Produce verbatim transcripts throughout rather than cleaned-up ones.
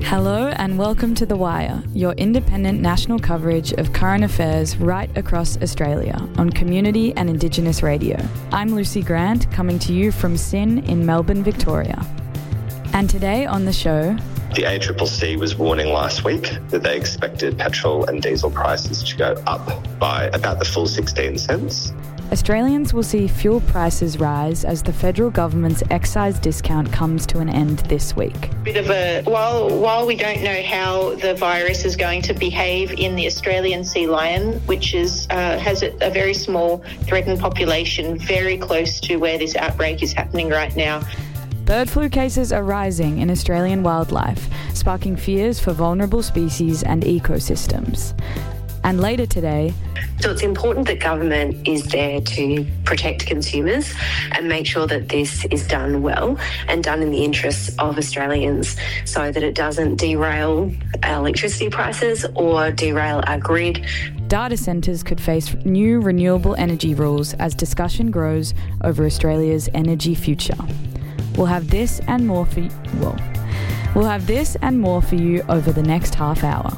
Hello and welcome to The Wire, your independent national coverage of current affairs right across Australia on community and Indigenous radio. I'm Lucy Grant, coming to you from S I N in Melbourne, Victoria. And today on the show... The A C C C was warning last week that they expected petrol and diesel prices to go up by about the full sixteen cents. Australians will see fuel prices rise as the federal government's excise discount comes to an end this week. Bit of a while while we don't know how the virus is going to behave in the Australian sea lion, which is uh, has a, a very small threatened population very close to where this outbreak is happening right now. Bird flu cases are rising in Australian wildlife, sparking fears for vulnerable species and ecosystems. And later today... So it's important that government is there to protect consumers and make sure that this is done well and done in the interests of Australians so that it doesn't derail our electricity prices or derail our grid. Data centres could face new renewable energy rules as discussion grows over Australia's energy future. We'll have this and more for you. Well, we'll have this and more for you over the next half hour.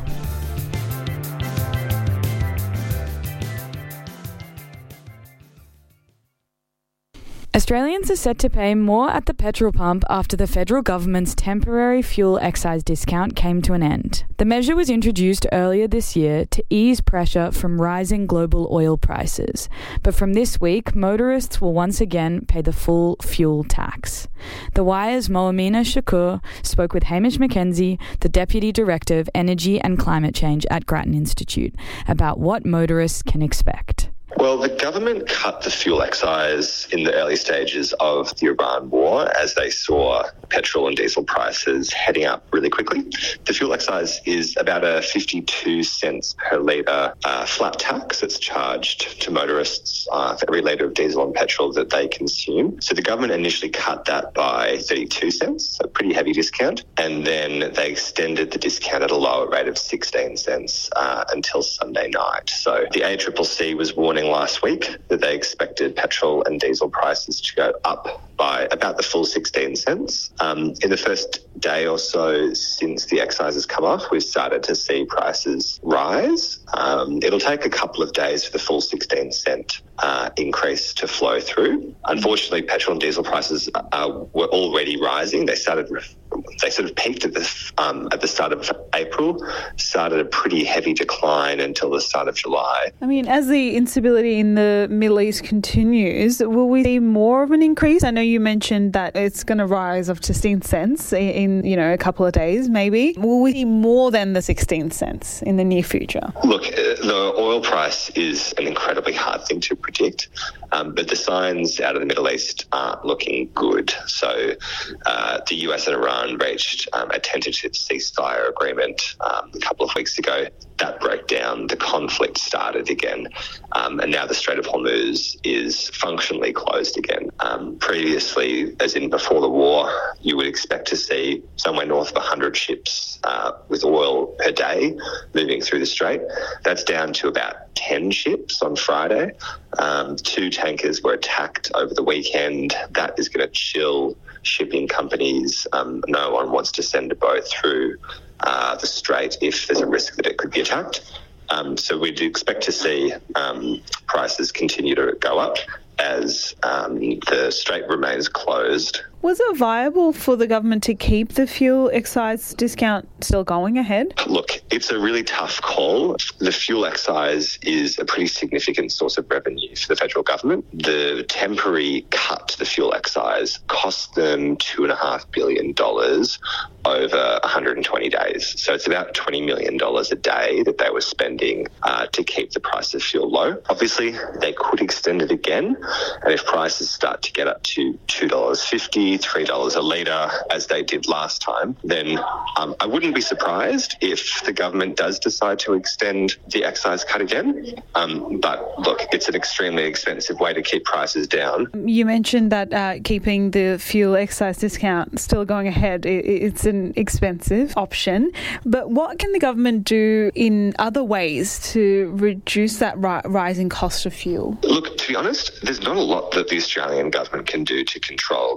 Australians are set to pay more at the petrol pump after the federal government's temporary fuel excise discount came to an end. The measure was introduced earlier this year to ease pressure from rising global oil prices. But from this week, motorists will once again pay the full fuel tax. The Wire's Moamina Shakur spoke with Hamish McKenzie, the Deputy Director of Energy and Climate Change at Grattan Institute, about what motorists can expect. Well, the government cut the fuel excise in the early stages of the Iran war as they saw petrol and diesel prices heading up really quickly. The fuel excise is about a fifty-two cents per litre uh, flat tax that's charged to motorists uh, for every litre of diesel and petrol that they consume. So the government initially cut that by thirty-two cents, a pretty heavy discount, and then they extended the discount at a lower rate of sixteen cents uh, until Sunday night. So the A C C C was warning last week that they expected petrol and diesel prices to go up by about the full sixteen cents. Um, in the first day or so since the excise has come off, we've started to see prices rise. Um, it'll take a couple of days for the full sixteen cent uh, increase to flow through. Unfortunately, petrol and diesel prices uh, were already rising. They started, they sort of peaked at the um, at the start of April, started a pretty heavy decline until the start of July. I mean, as the instability in the Middle East continues, will we see more of an increase? I know you mentioned that it's going to rise of sixteen cents in, you know, a couple of days, maybe. Will we see more than the sixteen cents in the near future? Look, the oil price is an incredibly hard thing to predict, um, but the signs out of the Middle East aren't looking good. So uh, the U S and Iran reached um, a tentative ceasefire agreement um, a couple of weeks ago. That broke down. The conflict started again, um, and now the Strait of Hormuz is functionally closed again. Um, previously, as in before the war, you would expect to see somewhere north of one hundred ships uh, with oil per day moving through the strait. That's down to about ten ships on Friday. Um, two tankers were attacked over the weekend. That is going to chill shipping companies. Um, no one wants to send a boat through uh, the strait if there's a risk that it could be attacked. Um, so we'd expect to see um, prices continue to go up as um, the strait remains closed. Was it viable for the government to keep the fuel excise discount still going ahead? Look, it's a really tough call. The fuel excise is a pretty significant source of revenue for the federal government. The temporary cut to the fuel excise cost them two point five billion dollars over one hundred twenty days. So it's about twenty million dollars a day that they were spending uh, to keep the price of fuel low. Obviously, they could extend it again, and if prices start to get up to two dollars fifty, three dollars a litre, as they did last time, then um, I wouldn't be surprised if the government does decide to extend the excise cut again. Um, but look, it's an extremely expensive way to keep prices down. You mentioned that uh, keeping the fuel excise discount still going ahead, it's an expensive option. But what can the government do in other ways to reduce that ri- rising cost of fuel? Look, to be honest, there's not a lot that the Australian government can do to control the price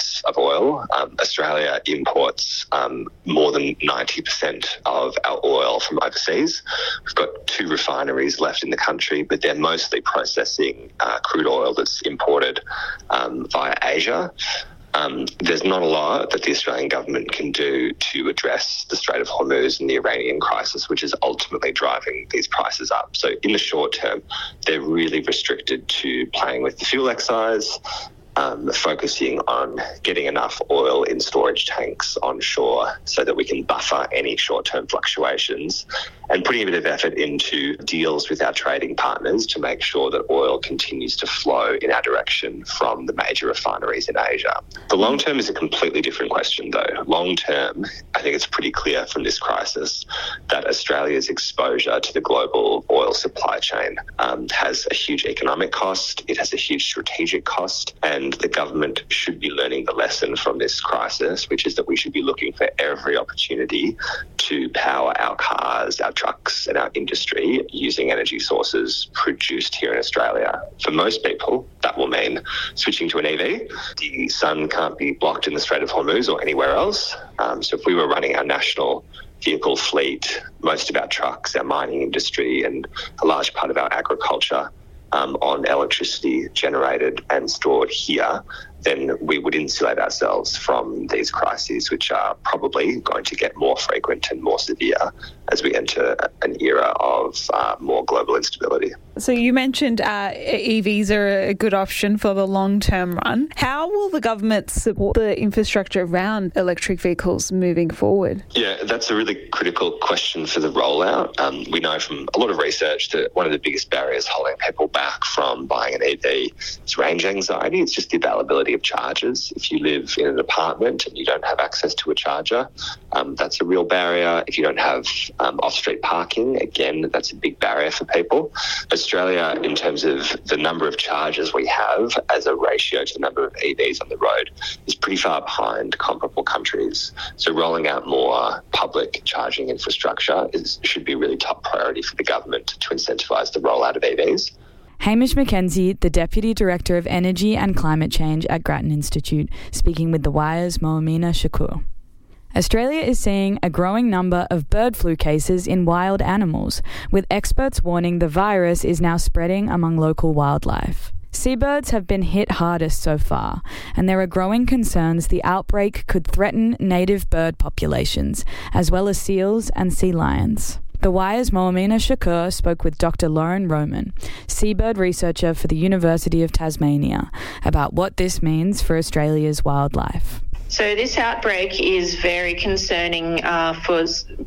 price of oil. Um, Australia imports um, more than ninety percent of our oil from overseas. We've got two refineries left in the country, but they're mostly processing uh, crude oil that's imported um, via Asia. Um, there's not a lot that the Australian government can do to address the Strait of Hormuz and the Iranian crisis, which is ultimately driving these prices up. So in the short term, they're really restricted to playing with the fuel excise, Um, focusing on getting enough oil in storage tanks onshore so that we can buffer any short-term fluctuations, and putting a bit of effort into deals with our trading partners to make sure that oil continues to flow in our direction from the major refineries in Asia. The long term is a completely different question, though. Long term, I think it's pretty clear from this crisis that Australia's exposure to the global oil supply chain um, has a huge economic cost, it has a huge strategic cost, and And the government should be learning the lesson from this crisis, which is that we should be looking for every opportunity to power our cars, our trucks and our industry using energy sources produced here in Australia. For most people, that will mean switching to an E V. The sun can't be blocked in the Strait of Hormuz or anywhere else. Um, so if we were running our national vehicle fleet, most of our trucks, our mining industry and a large part of our agriculture Um, on electricity generated and stored here, then we would insulate ourselves from these crises, which are probably going to get more frequent and more severe as we enter an era of uh, more global instability. So you mentioned uh, E Vs are a good option for the long-term run. How will the government support the infrastructure around electric vehicles moving forward? Yeah, that's a really critical question for the rollout. Um, we know from a lot of research that one of the biggest barriers holding people back from buying an E V is range anxiety. It's just the availability of chargers. If you live in an apartment and you don't have access to a charger, um, that's a real barrier. If you don't have um, off-street parking, again, that's a big barrier for people. Australia, in terms of the number of chargers we have as a ratio to the number of E Vs on the road, is pretty far behind comparable countries. So rolling out more public charging infrastructure is, should be a really top priority for the government to incentivise the rollout of E Vs. Hamish McKenzie, the Deputy Director of Energy and Climate Change at Grattan Institute, speaking with The Wire's Moamina Shakur. Australia is seeing a growing number of bird flu cases in wild animals, with experts warning the virus is now spreading among local wildlife. Seabirds have been hit hardest so far, and there are growing concerns the outbreak could threaten native bird populations, as well as seals and sea lions. The Wire's Moamina Shakur spoke with Doctor Lauren Roman, seabird researcher for the University of Tasmania, about what this means for Australia's wildlife. So this outbreak is very concerning uh, for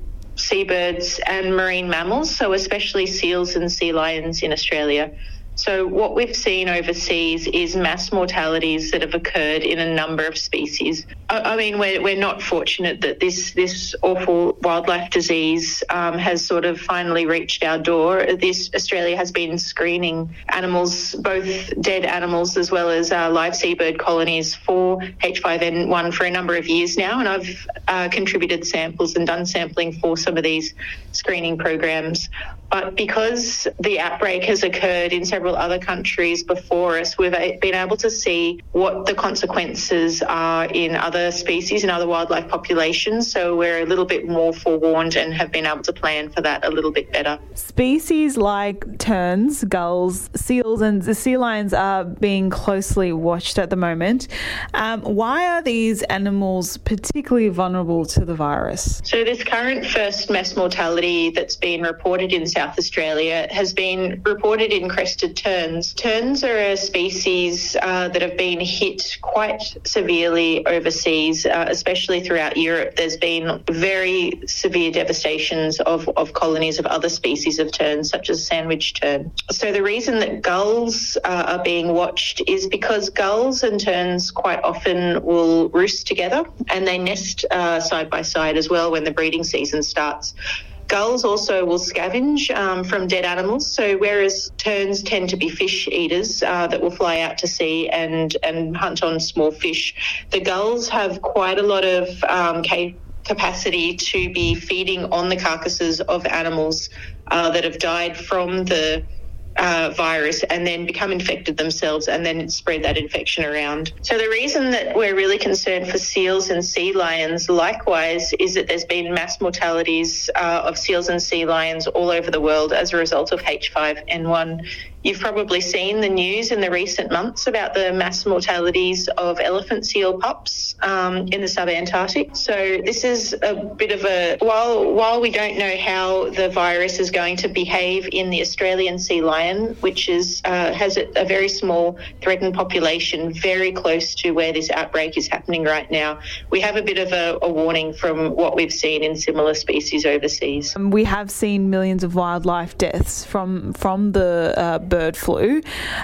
seabirds and marine mammals, so especially seals and sea lions in Australia. So what we've seen overseas is mass mortalities that have occurred in a number of species. I, I mean, we're, we're not fortunate that this, this awful wildlife disease um, has sort of finally reached our door. This Australia has been screening animals, both dead animals as well as uh, live seabird colonies for H five N one for a number of years now, and I've uh, contributed samples and done sampling for some of these screening programs. But because the outbreak has occurred in several other countries before us, we've been able to see what the consequences are in other species, in other wildlife populations. So we're a little bit more forewarned and have been able to plan for that a little bit better. Species like terns, gulls, seals and the sea lions are being closely watched at the moment. Um, why are these animals particularly vulnerable to the virus? So this current first mass mortality that's been reported in South Australia has been reported in crested terns. Terns are a species uh, that have been hit quite severely overseas, uh, especially throughout Europe. There's been very severe devastations of, of colonies of other species of terns, such as sandwich tern. So the reason that gulls uh, are being watched is because gulls and terns quite often will roost together, and they nest uh, side by side as well when the breeding season starts. Gulls also will scavenge um, from dead animals. So whereas terns tend to be fish eaters uh, that will fly out to sea and, and hunt on small fish, the gulls have quite a lot of um, capacity to be feeding on the carcasses of animals uh, that have died from the uh, virus and then become infected themselves and then spread that infection around. So the reason that we're really concerned for seals and sea lions likewise is that there's been mass mortalities uh, of seals and sea lions all over the world as a result of H five N one. You've probably seen the news in the recent months about the mass mortalities of elephant seal pups um, in the subantarctic. So this is a bit of a, while while we don't know how the virus is going to behave in the Australian sea lion, which is uh, has a, a very small threatened population very close to where this outbreak is happening right now, we have a bit of a, a warning from what we've seen in similar species overseas. We have seen millions of wildlife deaths from, from the uh, bird flu.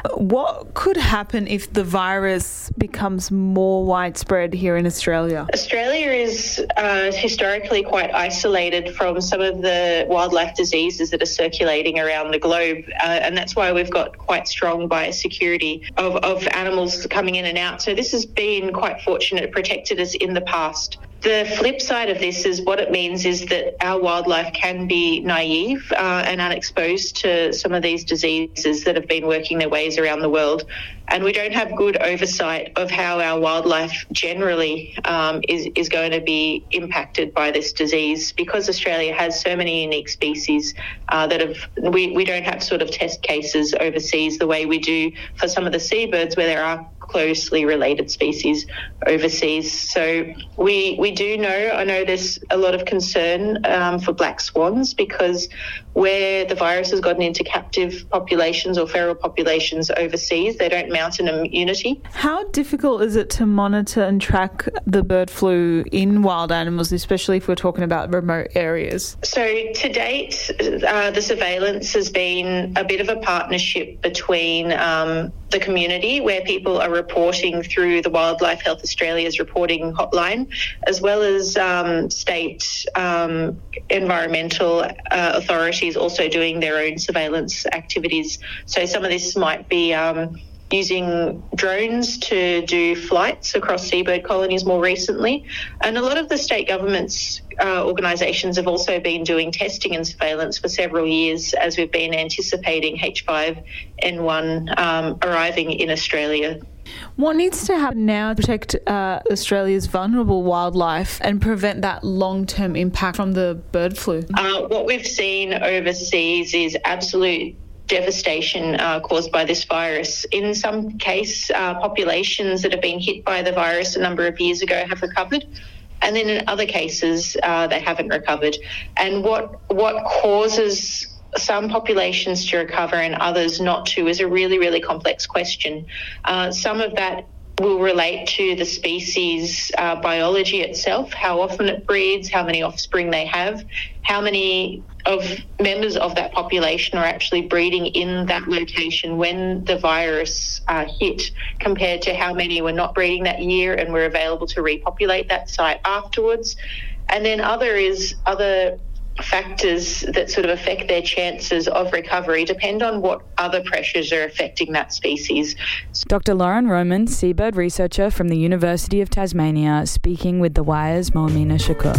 What could happen if the virus becomes more widespread here in Australia? Australia is uh, historically quite isolated from some of the wildlife diseases that are circulating around the globe, uh, and that's why we've got quite strong biosecurity of, of animals coming in and out. So this has been quite fortunate. It protected us in the past. The flip side of this is what it means is that our wildlife can be naive uh, and unexposed to some of these diseases that have been working their ways around the world. And we don't have good oversight of how our wildlife generally um, is, is going to be impacted by this disease, because Australia has so many unique species uh, that have, we, we don't have sort of test cases overseas the way we do for some of the seabirds where there are closely related species overseas. So we we do know, I know there's a lot of concern um, for black swans, because where the virus has gotten into captive populations or feral populations overseas, they don't mount an immunity. How difficult is it to monitor and track the bird flu in wild animals, especially if we're talking about remote areas? So to date, uh, the surveillance has been a bit of a partnership between um, the community, where people are reporting through the Wildlife Health Australia's reporting hotline, as well as um, state um, environmental uh, authorities also doing their own surveillance activities. So some of this might be um, using drones to do flights across seabird colonies more recently. And a lot of the state governments, uh, organisations have also been doing testing and surveillance for several years as we've been anticipating H five N one um, arriving in Australia. What needs to happen now to protect uh, Australia's vulnerable wildlife and prevent that long-term impact from the bird flu? Uh, what we've seen overseas is absolute devastation uh, caused by this virus. In some case, uh, populations that have been hit by the virus a number of years ago have recovered, and then in other cases, uh, they haven't recovered. And what what causes some populations to recover and others not to is a really, really complex question. Uh, some of that will relate to the species uh, biology itself, how often it breeds, how many offspring they have, how many of members of that population are actually breeding in that location when the virus uh, hit, compared to how many were not breeding that year and were available to repopulate that site afterwards. And then other is other factors that sort of affect their chances of recovery depend on what other pressures are affecting that species. Doctor Lauren Roman, seabird researcher from the University of Tasmania, speaking with The Wire's Moamina Shakur.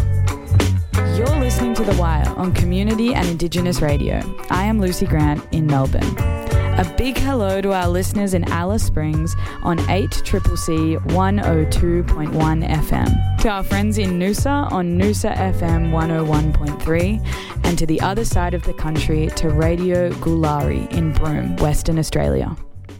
You're listening to The Wire on Community and Indigenous Radio. I am Lucy Grant in Melbourne. A big hello to our listeners in Alice Springs on eight C C C one oh two point one F M, to our friends in Noosa on Noosa F M one oh one point three, and to the other side of the country to Radio Gulari in Broome, Western Australia.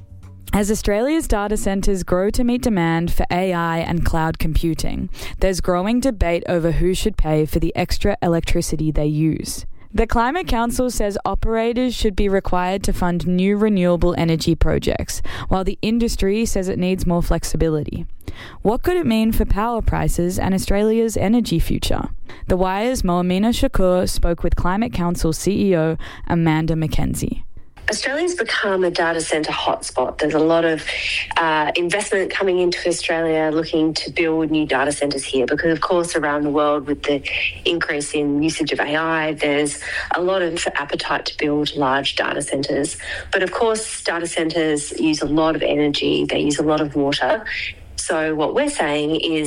As Australia's data centres grow to meet demand for A I and cloud computing, there's growing debate over who should pay for the extra electricity they use. The Climate Council says operators should be required to fund new renewable energy projects, while the industry says it needs more flexibility. What could it mean for power prices and Australia's energy future? The Wire's Moamina Shakur spoke with Climate Council C E O Amanda McKenzie. Australia's become a data centre hotspot. There's a lot of uh, investment coming into Australia looking to build new data centres here because, of course, around the world with the increase in usage of A I, there's a lot of appetite to build large data centres. But, of course, data centres use a lot of energy. They use a lot of water. So what we're saying is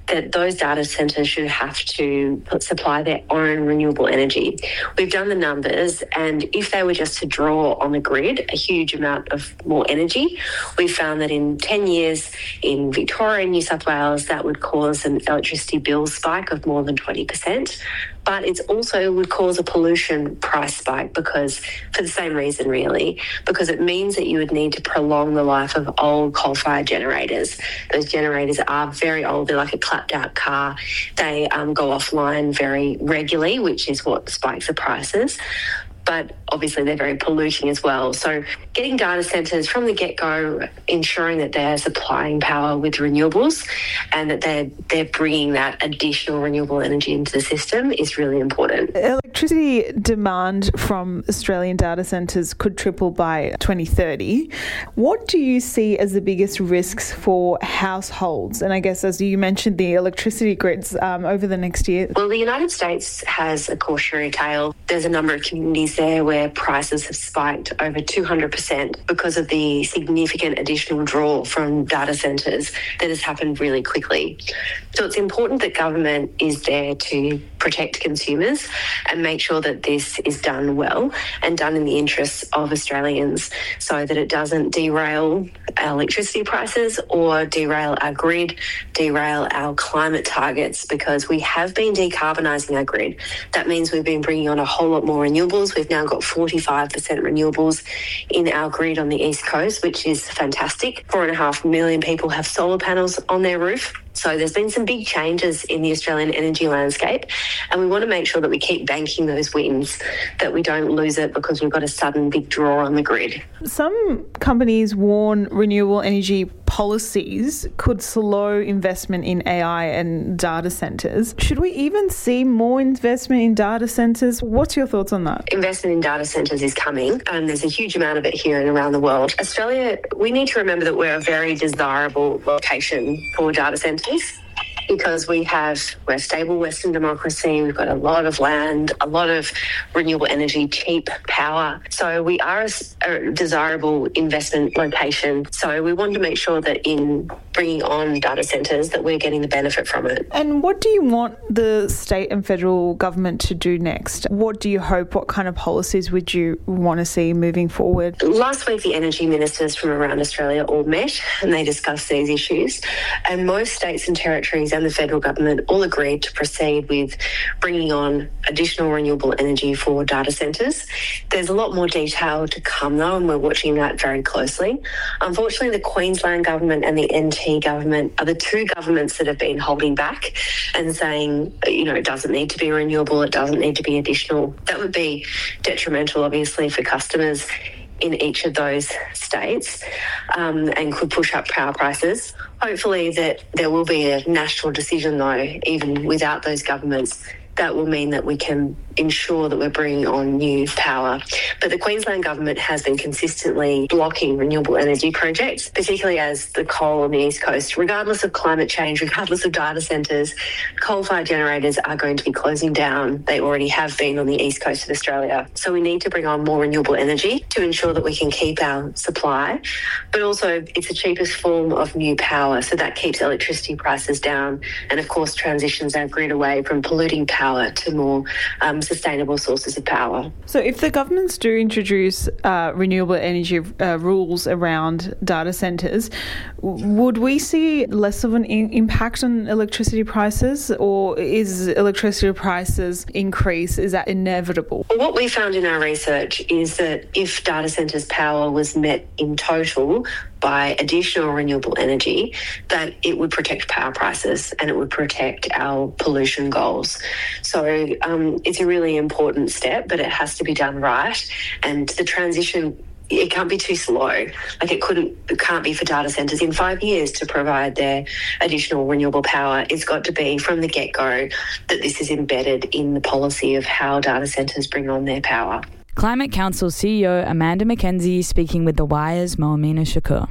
that those data centres should have to supply their own renewable energy. We've done the numbers, and if they were just to draw on the grid a huge amount of more energy, we found that in ten years in Victoria and New South Wales, that would cause an electricity bill spike of more than twenty percent. But it also would cause a pollution price spike because, for the same reason really, because it means that you would need to prolong the life of old coal-fired generators. Those generators are very old. They're like a clapped-out car. They um, go offline very regularly, which is what spikes the prices. But obviously they're very polluting as well. So getting data centres from the get-go, ensuring that they're supplying power with renewables and that they're, they're bringing that additional renewable energy into the system is really important. Electricity demand from Australian data centres could triple by twenty thirty. What do you see as the biggest risks for households? And I guess, as you mentioned, the electricity grids um, over the next year. Well, the United States has a cautionary tale. There's a number of communities there where prices have spiked over two hundred percent because of the significant additional draw from data centres that has happened really quickly. So it's important that government is there to protect consumers and make sure that this is done well and done in the interests of Australians so that it doesn't derail our electricity prices or derail our grid, derail our climate targets, because we have been decarbonising our grid. That means we've been bringing on a whole lot more renewables. We've now got forty-five percent renewables in our grid on the East Coast, which is fantastic. Four and a half million people have solar panels on their roof. So there's been some big changes in the Australian energy landscape, and we want to make sure that we keep banking those wins, that we don't lose it because we've got a sudden big draw on the grid. Some companies warn renewable energy policies could slow investment in A I and data centres. Should we even see more investment in data centres? What's your thoughts on that? Investment in data centres is coming, and there's a huge amount of it here and around the world. Australia, we need to remember that we're a very desirable location for data centres, because we have, we're a stable Western democracy, we've got a lot of land, a lot of renewable energy, cheap power. So we are a, a desirable investment location. So we want to make sure that in bringing on data centres that we're getting the benefit from it. And what do you want the state and federal government to do next? What do you hope, what kind of policies would you want to see moving forward? Last week, the energy ministers from around Australia all met and they discussed these issues. And most states and territories and the federal government all agreed to proceed with bringing on additional renewable energy for data centres. There's a lot more detail to come though, and we're watching that very closely. Unfortunately, the Queensland government and the N T government are the two governments that have been holding back and saying, you know, it doesn't need to be renewable, it doesn't need to be additional. That would be detrimental, obviously, for customers in each of those states, um, and could push up power prices. Hopefully that there will be a national decision though, even without those governments. That will mean that we can ensure that we're bringing on new power. But the Queensland government has been consistently blocking renewable energy projects, particularly as the coal on the East Coast, regardless of climate change, regardless of data centres, coal-fired generators are going to be closing down. They already have been on the East Coast of Australia. So we need to bring on more renewable energy to ensure that we can keep our supply. But also it's the cheapest form of new power, so that keeps electricity prices down and of course transitions our grid away from polluting power to more um, sustainable sources of power. So if the governments do introduce uh, renewable energy uh, rules around data centres, would we see less of an in- impact on electricity prices, or is electricity prices increase, is that inevitable? Well, what we found in our research is that if data centres power was met in total by additional renewable energy, that it would protect power prices and it would protect our pollution goals. So um, it's a really important step, but it has to be done right. And the transition, it can't be too slow. Like it couldn't, it can't be for data centres in five years to provide their additional renewable power. It's got to be from the get-go that this is embedded in the policy of how data centres bring on their power. Climate Council C E O Amanda Mackenzie speaking with The Wire's Moamina Shakur.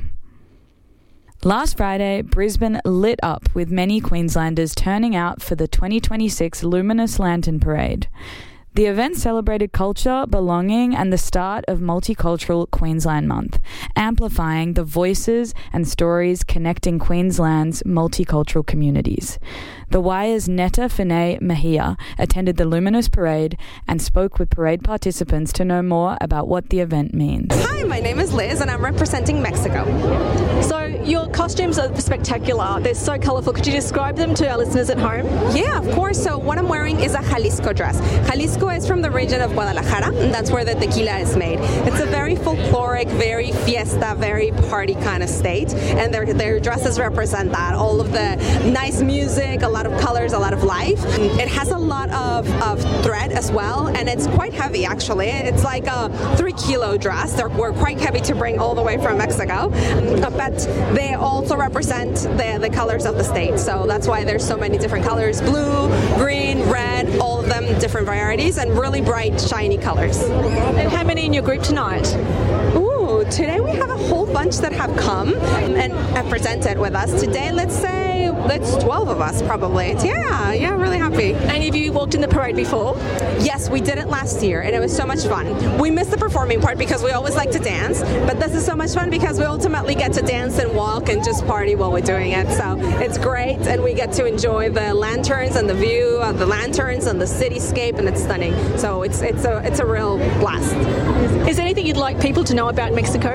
Last Friday, Brisbane lit up with many Queenslanders turning out for the twenty twenty-six Luminous Lantern Parade. The event celebrated culture, belonging, and the start of Multicultural Queensland Month, amplifying the voices and stories connecting Queensland's multicultural communities. The Wire's Netta Finay Mejia attended the Luminous Parade and spoke with parade participants to know more about what the event means. Hi, my name is Liz and I'm representing Mexico. So your costumes are spectacular. They're so colourful. Could you describe them to our listeners at home? Yeah, of course. So what I'm wearing is a Jalisco dress. Jalisco is from the region of Guadalajara, and that's where the tequila is made. It's a very folkloric, very fiesta, very party kind of state, and their, their dresses represent that. All of the nice music, a lot of colors, a lot of life. It has a lot of, of thread as well, and it's quite heavy actually. It's like a three kilo dress. They're, we're quite heavy to bring all the way from Mexico, but they also represent the, the colors of the state. So that's why there's so many different colors: blue, green, red, all of them different varieties, and really bright, shiny colors. And how many in your group tonight? Ooh, today we have a whole bunch that have come and have presented with us. Today, let's say, that's twelve of us probably. Yeah, yeah, really happy. And have you walked in the parade before? Yes, we did it last year, and it was so much fun. We missed the performing part because we always like to dance, but this is so much fun because we ultimately get to dance and walk and just party while we're doing it. So it's great, and we get to enjoy the lanterns and the view of the lanterns and the cityscape, and it's stunning. So it's it's a it's a real blast. Is there anything you'd like people to know about Mexico?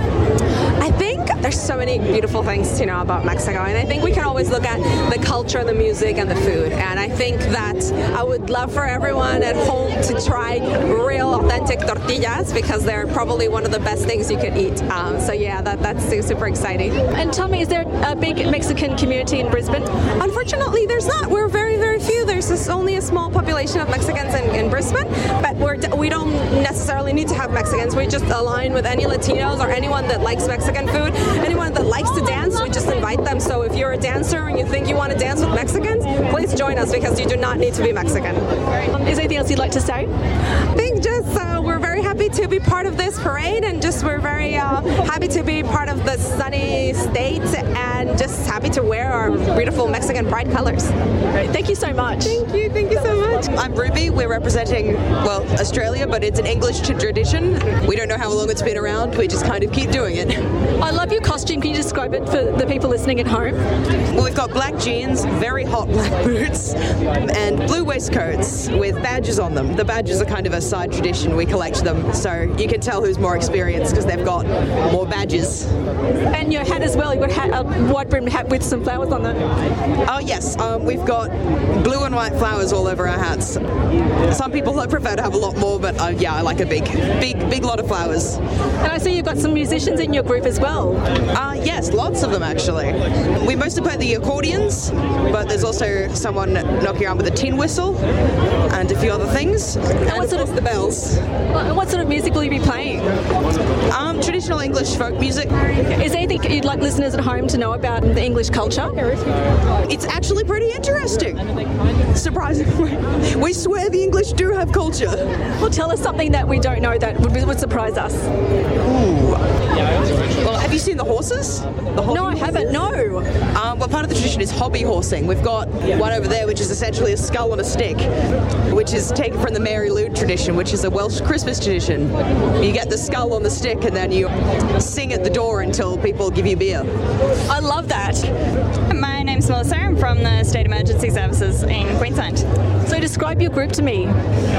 I think there's so many beautiful things to know about Mexico, and I think we can always look at the culture, the music, and the food. And I think that I would love for everyone at home to try real, authentic tortillas because they're probably one of the best things you could eat. Um, so yeah, that, that's super exciting. And tell me, is there a big Mexican community in Brisbane? Unfortunately, there's not. We're very, very few. There's just only a small population of Mexicans in, in Brisbane, but we're, we don't necessarily need to have Mexicans. We just align with any Latinos or anyone that likes Mexican food, anyone that likes to dance. We just invite them. So if you're a dancer and you think you want to dance with Mexicans, please join us because you do not need to be Mexican. Um, is there anything else you'd like to say? I think just uh, we're very happy to be part of this parade, and just we're very uh, happy to be part of the sunny state, and just happy to wear our beautiful Mexican pride colors. Great. Thank you so much. Thank you. Thank you so much. I'm Ruby. We're representing, well, Australia, but it's an English tradition. We don't know how long it's been around. We just kind of keep doing it. I love your costume. Can you describe it for the people listening at home? Well, we've got black jeans, very hot black boots, and blue waistcoats with badges on them. The badges are kind of a side tradition. We collect them, so you can tell who's more experienced because they've got more badges. And your hat as well. You've got a, hat, a wide-brimmed hat with some flowers on it. Oh, yes. Um, we've got blue and white flowers all over our hats. Some people prefer to have a lot more, but uh, yeah, I like a big, big, big lot of flowers. And I see you've got some musicians in your group as well. Uh, yes, lots of them actually. We mostly play the accordions, but there's also someone knocking around with a tin whistle and a few other things. And, and what sort of the bells. What sort of music will you be playing? Um, traditional English folk music. Is there anything you'd like listeners at home to know about the English culture? It's actually pretty interesting. Surprisingly. We swear the English do have culture. Well, tell us something that we don't know that would, would surprise us. Ooh. Well, have you seen the horses? The no, I haven't, no. Um, well, part of the tradition is hobby horsing. We've got one over there, which is essentially a skull on a stick, which is taken from the Mary Lou tradition, which is a Welsh Christmas tradition. You get the skull on the stick and then you sing at the door until people give you beer. I love that. My name's Melissa. I'm from the State Emergency Services in Queensland. So describe your group to me.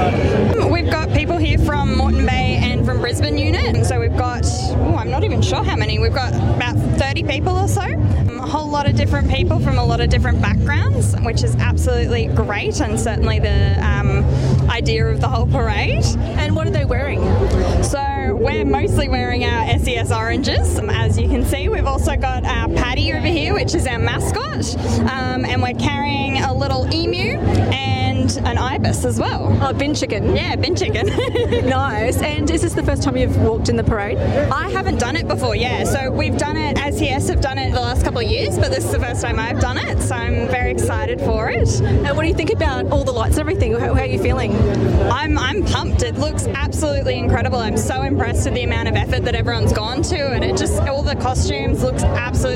We've got people here from Moreton Bay and from Brisbane unit. So we've got, oh, I'm not even sure how many. We've got about thirty people or so. A whole lot of different people from a lot of different backgrounds, which is absolutely great, and certainly the um, idea of the whole parade. And what are they wearing? So we're mostly wearing our S E S oranges. As you can see, we've also got our Paddy over here, which is our mascot, um, and we're carrying a little emu and an ibis as well. Oh, bin chicken. Yeah, bin chicken. Nice. And is this the first time you've walked in the parade? I haven't done it before, yeah. So we've done it, S E S have done it the last couple of years, but this is the first time I've done it, so I'm very excited for it. And what do you think about all the lights and everything? How, how are you feeling? I'm I'm pumped. It looks absolutely incredible. I'm so impressed with the amount of effort that everyone's gone to, and it just, all the costumes looks absolutely amazing.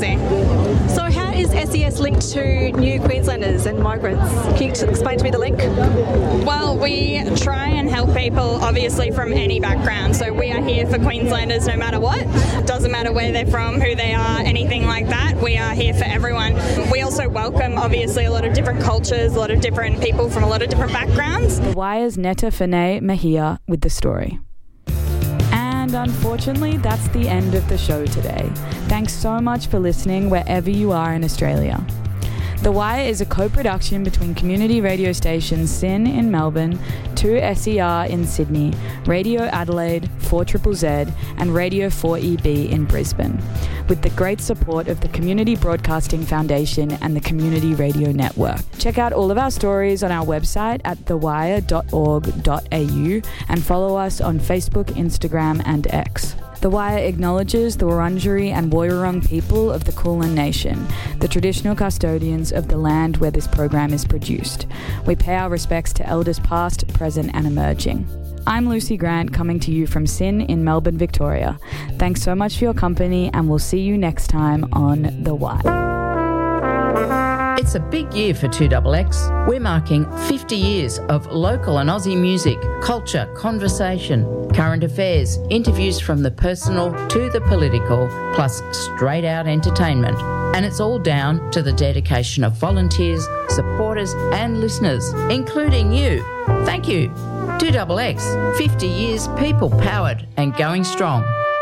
easy. So how is S E S linked to New Queenslanders and migrants? Can you explain to me the link? Well, we try and help people obviously from any background. So we are here for Queenslanders no matter what. Doesn't matter where they're from, who they are, anything like that. We are here for everyone. We also welcome obviously a lot of different cultures, a lot of different people from a lot of different backgrounds. The Wire's Netta Fene Mejia with the story. And unfortunately, that's the end of the show today. Thanks so much for listening wherever you are in Australia. The Wire is a co-production between community radio stations S Y N in Melbourne, two S E R in Sydney, Radio Adelaide, four Z Z Z, and Radio four E B in Brisbane, with the great support of the Community Broadcasting Foundation and the Community Radio Network. Check out all of our stories on our website at the wire dot org dot a u and follow us on Facebook, Instagram, and X. The Wire acknowledges the Wurundjeri and Woiwurrung people of the Kulin Nation, the traditional custodians of the land where this program is produced. We pay our respects to elders past, present, and emerging. I'm Lucy Grant, coming to you from S Y N in Melbourne, Victoria. Thanks so much for your company, and we'll see you next time on The Wire. It's a big year for two X X. We're marking fifty years of local and Aussie music, culture, conversation, current affairs, interviews from the personal to the political, plus straight out entertainment. And it's all down to the dedication of volunteers, supporters and listeners, including you. Thank you. two X X, fifty years people powered and going strong.